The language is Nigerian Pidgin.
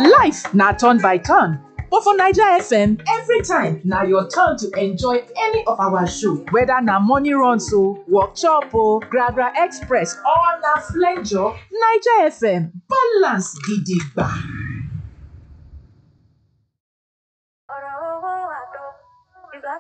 Life na turn by turn, but for Naija FM, every time na your turn to enjoy any of our show. Whether na morning runs o, workshop o, Gragra Express or na flenjo, Naija FM balance gidigba.